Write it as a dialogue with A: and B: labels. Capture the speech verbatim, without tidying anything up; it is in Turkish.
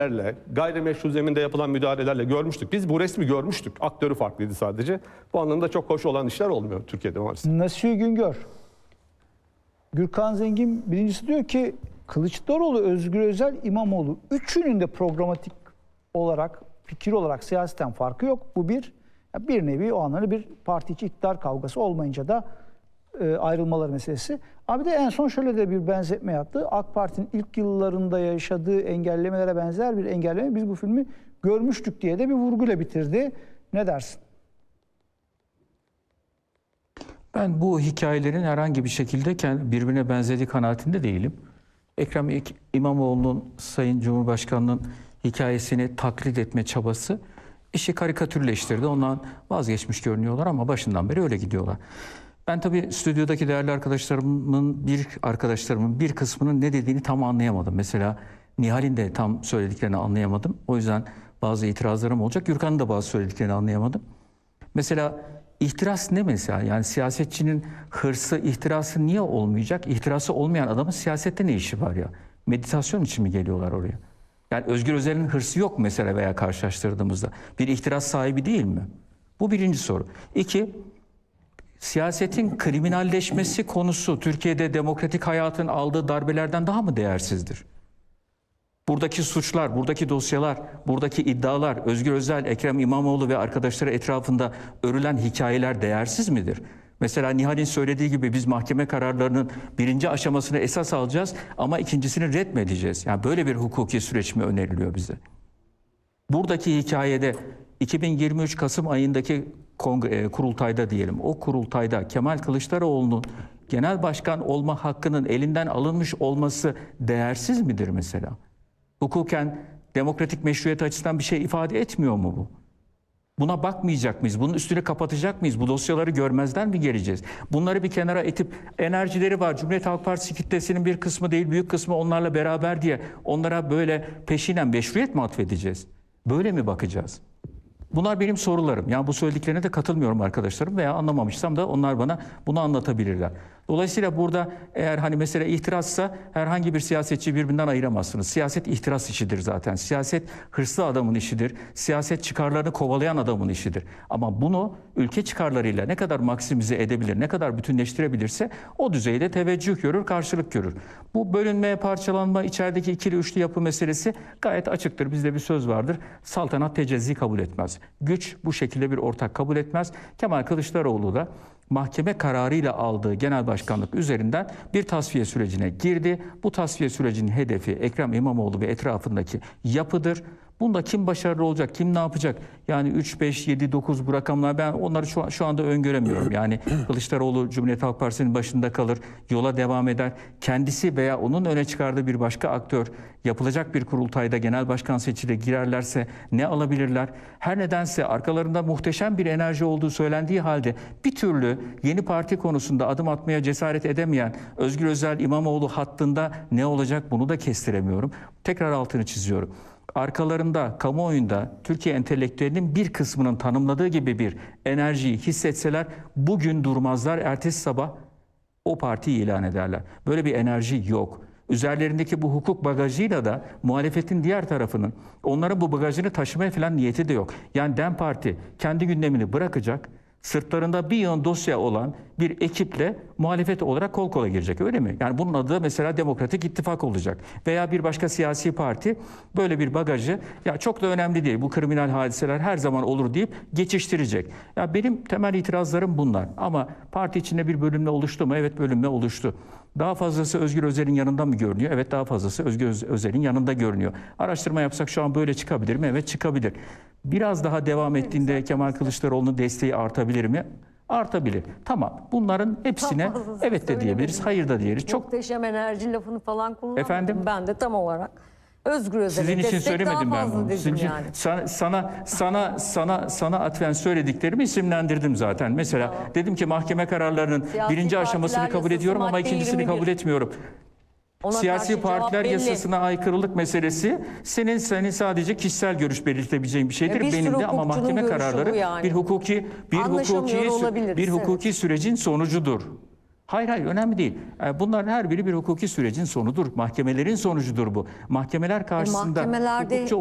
A: gayrimeşru zeminde yapılan müdahalelerle görmüştük. Biz bu resmi görmüştük. Aktörü farklıydı sadece. Bu anlamda çok hoş olan işler olmuyor Türkiye'de maalesef.
B: Nasihi Güngör. Gürkan Zengin birincisi diyor ki Kılıçdaroğlu, Özgür Özel, İmamoğlu üçünün de programatik olarak, fikir olarak siyasetten farkı yok. Bu bir, bir nevi o anları bir parti içi iktidar kavgası olmayınca da e, ayrılmaları meselesi. Abi de en son şöyle de bir benzetme yaptı. AK Parti'nin ilk yıllarında yaşadığı engellemelere benzer bir engelleme. Biz bu filmi görmüştük diye de bir vurguyla bitirdi. Ne dersin?
C: Ben bu hikayelerin herhangi bir şekilde birbirine benzediği kanaatinde değilim. Ekrem İmamoğlu'nun Sayın Cumhurbaşkanı'nın hikayesini taklit etme çabası işi karikatürleştirdi. Ondan vazgeçmiş görünüyorlar ama başından beri öyle gidiyorlar. Ben tabii stüdyodaki değerli arkadaşlarımın bir arkadaşlarımın bir kısmının ne dediğini tam anlayamadım. Mesela Nihal'in de tam söylediklerini anlayamadım. O yüzden bazı itirazlarım olacak. Gürkan'ın da bazı söylediklerini anlayamadım. Mesela ihtiras ne mesela? Yani siyasetçinin hırsı, ihtirası niye olmayacak? İhtirası olmayan adamın siyasette ne işi var ya? Meditasyon için mi geliyorlar oraya? Yani Özgür Özel'in hırsı yok mesela veya karşılaştırdığımızda. Bir ihtiras sahibi değil mi? Bu birinci soru. İki, siyasetin kriminalleşmesi konusu Türkiye'de demokratik hayatın aldığı darbelerden daha mı değersizdir? Buradaki suçlar, buradaki dosyalar, buradaki iddialar, Özgür Özel, Ekrem İmamoğlu ve arkadaşları etrafında örülen hikayeler değersiz midir? Mesela Nihal'in söylediği gibi biz mahkeme kararlarının birinci aşamasını esas alacağız ama ikincisini red mi edeceğiz? Yani böyle bir hukuki süreç mi öneriliyor bize? Buradaki hikayede iki bin yirmi üç Kasım ayındaki kongre, kurultayda diyelim, o kurultayda Kemal Kılıçdaroğlu'nun genel başkan olma hakkının elinden alınmış olması değersiz midir mesela? Hukuken demokratik meşruiyet açısından bir şey ifade etmiyor mu bu? Buna bakmayacak mıyız? Bunun üstüne kapatacak mıyız? Bu dosyaları görmezden mi geleceğiz? Bunları bir kenara itip enerjileri var. Cumhuriyet Halk Partisi kitlesinin bir kısmı değil, büyük kısmı onlarla beraber diye onlara böyle peşinen meşruiyet mi atfedeceğiz? Böyle mi bakacağız? Bunlar benim sorularım. Yani bu söylediklerine de katılmıyorum arkadaşlarım veya anlamamışsam da onlar bana bunu anlatabilirler. Dolayısıyla burada eğer hani mesele ihtirassa herhangi bir siyasetçi birbirinden ayıramazsınız. Siyaset ihtiras işidir zaten. Siyaset hırslı adamın işidir. Siyaset çıkarlarını kovalayan adamın işidir. Ama bunu ülke çıkarlarıyla ne kadar maksimize edebilir, ne kadar bütünleştirebilirse o düzeyde teveccüh görür, karşılık görür. Bu bölünme, parçalanma, içerideki ikili üçlü yapı meselesi gayet açıktır. Bizde bir söz vardır. Saltanat tecezzi kabul etmez. Güç bu şekilde bir ortak kabul etmez. Kemal Kılıçdaroğlu da mahkeme kararıyla aldığı genel başkanlık üzerinden bir tasfiye sürecine girdi. Bu tasfiye sürecinin hedefi Ekrem İmamoğlu ve etrafındaki yapıdır. Bunda kim başarılı olacak, kim ne yapacak? Yani üç, beş, yedi, dokuz bu rakamlar ben onları şu, şu anda öngöremiyorum. Yani Kılıçdaroğlu Cumhuriyet Halk Partisi'nin başında kalır, yola devam eder. Kendisi veya onun öne çıkardığı bir başka aktör yapılacak bir kurultayda genel başkan seçiyle girerlerse ne alabilirler? Her nedense arkalarında muhteşem bir enerji olduğu söylendiği halde bir türlü yeni parti konusunda adım atmaya cesaret edemeyen Özgür Özel İmamoğlu hattında ne olacak bunu da kestiremiyorum. Tekrar altını çiziyorum. Arkalarında, kamuoyunda Türkiye entelektüelinin bir kısmının tanımladığı gibi bir enerjiyi hissetseler bugün durmazlar, ertesi sabah o partiyi ilan ederler. Böyle bir enerji yok. Üzerlerindeki bu hukuk bagajıyla da muhalefetin diğer tarafının onların bu bagajını taşımaya falan niyeti de yok. Yani DEM Parti kendi gündemini bırakacak, sırtlarında bir yığın dosya olan bir ekiple muhalefet olarak kol kola girecek, öyle mi? Yani bunun adı da mesela Demokratik İttifak olacak. Veya bir başka siyasi parti böyle bir bagajı ya çok da önemli değil, bu kriminal hadiseler her zaman olur deyip geçiştirecek. Ya benim temel itirazlarım bunlar. Ama parti içinde bir bölünme oluştu mu? Evet, bölünme oluştu. Daha fazlası Özgür Özel'in yanında mı görünüyor? Evet, daha fazlası Özgür Özel'in yanında görünüyor. Araştırma yapsak şu an böyle çıkabilir mi? Evet, çıkabilir. Biraz daha devam ettiğinde Kemal Kılıçdaroğlu'nun desteği artabilir mi? Artabilir. Tamam. Bunların hepsine evet de diyebiliriz, hayır da diyebiliriz. Çok
D: muhteşem enerji lafını falan kullanmadım.
C: Efendim?
D: Ben de tam olarak Özgür Özel'e
C: sizin için söylemedim ben bunu.
D: Sizin
C: için
D: yani.
C: sana sana sana sana sana atfen söylediklerimi isimlendirdim zaten. Mesela ya. Dedim ki mahkeme kararlarının siyasi birinci aşamasını kabul ediyorum ama ikincisini kabul etmiyorum. Ona siyasi partiler yasasına aykırılık meselesi senin senin sadece kişisel görüş belirtebileceğin bir şeydir. Bir benim de ama mahkeme kararları yani. bir hukuki bir hukuki bir hukuki sürecin sonucudur. Hayır hayır önemli değil. E, Bunların her biri bir hukuki sürecin sonudur. Mahkemelerin sonucudur bu. Mahkemeler karşısında
D: mahkemelerde
C: hukukçu